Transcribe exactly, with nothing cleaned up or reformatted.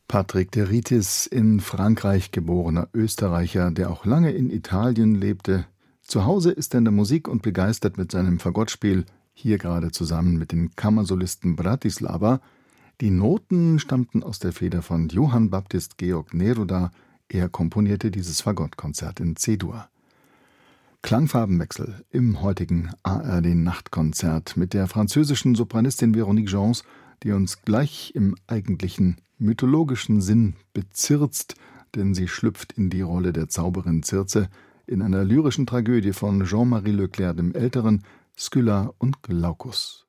Patrick de Ritis, in Frankreich geborener Österreicher, der auch lange in Italien lebte. Zu Hause ist er in der Musik und begeistert mit seinem Fagottspiel, hier gerade zusammen mit den Kammersolisten Bratislava. Die Noten stammten aus der Feder von Johann Baptist Georg Neruda. Er komponierte dieses Fagottkonzert in C-Dur. Klangfarbenwechsel im heutigen A R D-Nachtkonzert mit der französischen Sopranistin Véronique Gens, die uns gleich im eigentlichen mythologischen Sinn bezirzt, denn sie schlüpft in die Rolle der Zauberin Circe in einer lyrischen Tragödie von Jean-Marie Leclerc dem Älteren, Scylla und Glaucus.